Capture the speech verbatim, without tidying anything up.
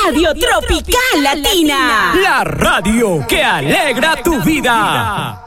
Radio Tropical Latina. La radio que alegra tu vida.